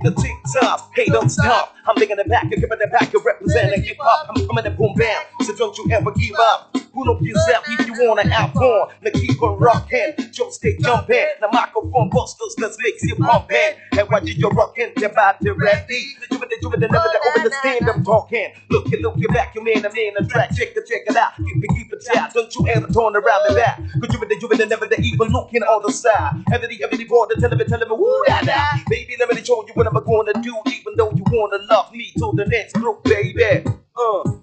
the T-top. Hey, don't stop. I'm thinking the back, giving the back, representing hip hop. I'm coming to boom bam, so don't you ever give up. Pull up yourself if you wanna have fun. Now keep on rocking, just stay jumping. The microphone busters, let's mix you pumping. And while you're rocking, the body ready. You with the never over the stand, I'm talking. Look, you back, you man, I'm in a track. Check it out. Keep it tight. Don't you ever turn around me back. Cause you with the never the even looking on the side. Every boy, tell me, woo da da. Baby, let me show you what I'm gonna do, even though you wanna love me till the next group, baby.